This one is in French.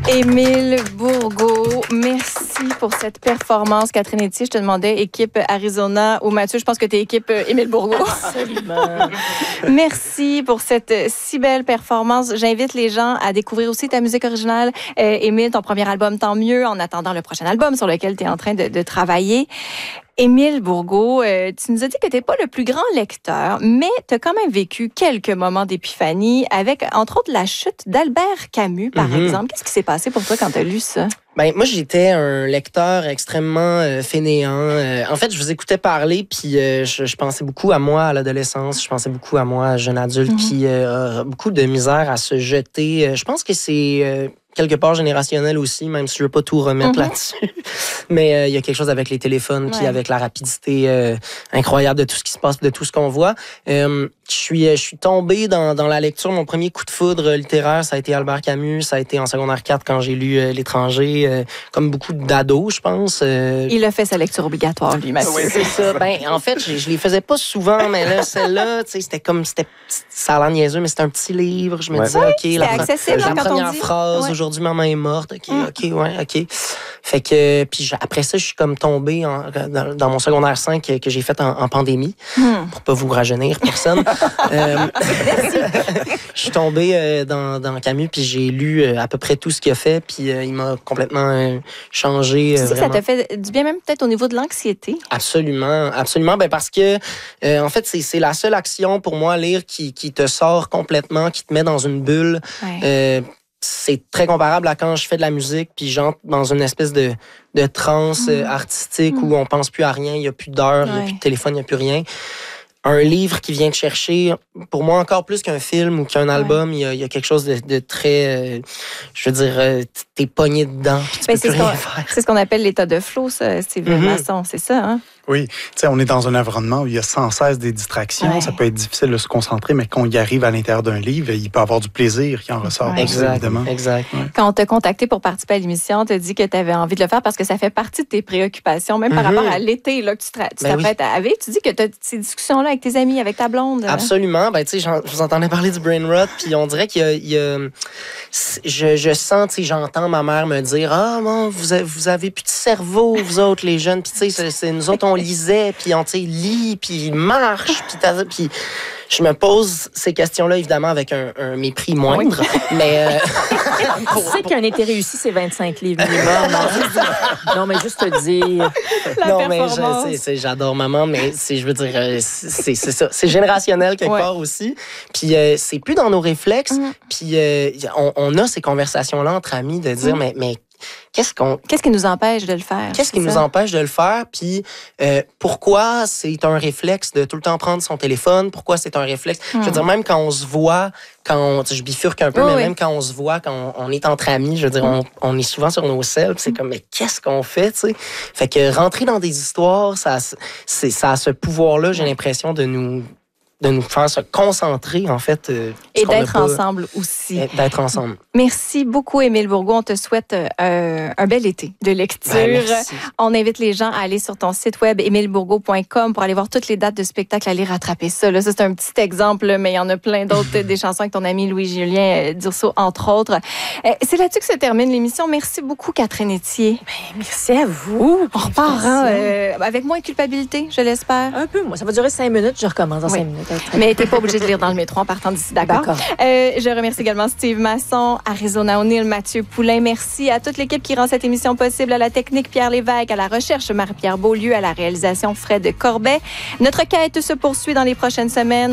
Émile Bourgault, merci pour cette performance. Catherine Etier, je te demandais équipe Arizona ou Mathieu, je pense que tu es équipe Émile Bourgault. Absolument. Merci pour cette si belle performance. J'invite les gens à découvrir aussi ta musique originale. Émile, ton premier album, tant mieux, en attendant le prochain album sur lequel tu es en train de travailler. Émile Bourgault, tu nous as dit que tu n'es pas le plus grand lecteur, mais tu as quand même vécu quelques moments d'épiphanie avec, entre autres, la chute d'Albert Camus, par exemple. Qu'est-ce qui s'est passé pour toi quand tu as lu ça? Ben, moi, j'étais un lecteur extrêmement fainéant. En fait, je vous écoutais parler, puis je pensais beaucoup à moi à l'adolescence. Je pensais beaucoup à moi, jeune adulte, qui a beaucoup de misère à se jeter. Je pense que c'est quelque part générationnel aussi, même si je veux pas tout remettre là-dessus. Mais il y a quelque chose avec les téléphones, puis avec la rapidité incroyable de tout ce qui se passe, de tout ce qu'on voit. Je suis tombé dans la lecture. Mon premier coup de foudre littéraire, ça a été Albert Camus. Ça a été en secondaire 4 quand j'ai lu L'étranger, comme beaucoup d'ados, je pense. Il a fait sa lecture obligatoire, lui, Mathieu. Oui, c'est ça. Ben, en fait, je les faisais pas souvent, mais là, celle-là, tu sais, ça a l'air niaiseux, mais c'était un petit livre. Je me disais, OK, la première phrase, aujourd'hui, maman est morte. OK. Fait que, puis après ça, je suis comme tombé dans mon secondaire 5 que j'ai fait en pandémie, pour pas vous rajeunir, personne. Je suis tombé dans Camus, puis j'ai lu à peu près tout ce qu'il a fait, puis il m'a complètement changé. Tu sais que ça t'a fait du bien, même peut-être au niveau de l'anxiété? Absolument. Ben parce que, en fait, c'est la seule action pour moi, lire, qui te sort complètement, qui te met dans une bulle. Ouais. C'est très comparable à quand je fais de la musique, puis j'entre dans une espèce de transe artistique où on pense plus à rien, il n'y a plus d'heure, il n'y a plus de téléphone, il n'y a plus rien. Un livre qui vient te chercher, pour moi, encore plus qu'un film ou qu'un album, il y a quelque chose de très... je veux dire, t'es pogné dedans, puis tu peux plus rien faire. C'est ce qu'on appelle l'état de flow, ça, Sylvain Masson, c'est ça, hein? Oui, tu sais, on est dans un environnement où il y a sans cesse des distractions. Ouais. Ça peut être difficile de se concentrer, mais quand on y arrive à l'intérieur d'un livre, il peut avoir du plaisir qui en ressort. Exact, évidemment. Exact. Ouais. Quand on t'a contacté pour participer à l'émission, tu as dit que tu avais envie de le faire parce que ça fait partie de tes préoccupations, même par rapport à l'été là, que tu t'apprêtes à vivre. Tu dis que tu as ces discussions-là avec tes amis, avec ta blonde. Absolument. Ben, tu sais, je vous entendais parler du brain rot, puis on dirait qu'il y a je sens, tu sais, j'entends ma mère me dire « Ah, bon, vous avez plus de cerveau, vous autres, les jeunes. » Puis, tu sais, nous autres, on lisait, puis on, tu sais, lit, puis marche, puis je me pose ces questions-là, évidemment, avec un mépris moindre. Mais tu sais qu'un été réussi, c'est 25 livres minimum. Non, mais juste te dire. Non, mais j'adore maman, mais je veux dire, c'est ça. C'est générationnel quelque part aussi. Puis c'est plus dans nos réflexes. Puis on a ces conversations-là entre amis de dire, mais qu'est-ce qui nous empêche de le faire? Qu'est-ce qui nous empêche de le faire? Puis pourquoi c'est un réflexe de tout le temps prendre son téléphone? Pourquoi c'est un réflexe? Je veux dire, même quand on se voit, je bifurque un peu, mais même quand on se voit, quand on est entre amis, je veux dire, on est souvent sur nos selles. C'est comme, mais qu'est-ce qu'on fait, tu sais? Fait que rentrer dans des histoires, ça a ce pouvoir-là, j'ai l'impression, de nous faire se concentrer, en fait. Et d'être ensemble aussi. D'être ensemble. Merci beaucoup, Émile Bourgault. On te souhaite un bel été de lecture. Merci. On invite les gens à aller sur ton site web, emilebourgault.com, pour aller voir toutes les dates de spectacle, aller rattraper ça. Là, ça, c'est un petit exemple, mais il y en a plein d'autres, des chansons avec ton ami Louis-Julien Dursault, entre autres. C'est là-dessus que se termine l'émission. Merci beaucoup, Catherine Etier. Merci à vous. On repart avec moins de culpabilité, je l'espère. Un peu, moi. Ça va durer 5 minutes. Je recommence dans 5 minutes. Mais t'es pas obligé de lire dans le métro en partant d'ici, d'accord? Je remercie également Steve Masson, Arizona O'Neill, Mathieu Poulain. Merci à toute l'équipe qui rend cette émission possible, à la technique Pierre Lévesque, à la recherche Marie-Pierre Beaulieu, à la réalisation Fred Corbet. Notre quête se poursuit dans les prochaines semaines.